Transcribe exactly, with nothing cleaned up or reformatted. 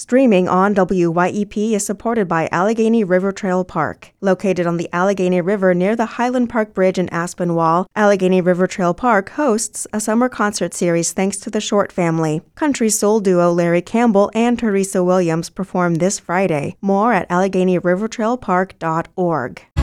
Streaming on W Y E P is supported by Allegheny River Trail Park. Located on the Allegheny River near the Highland Park Bridge in Aspinwall, Allegheny River Trail Park hosts a summer concert series thanks to the Short family. Country soul duo Larry Campbell and Teresa Williams perform this Friday. More at Allegheny River Trail Park dot org.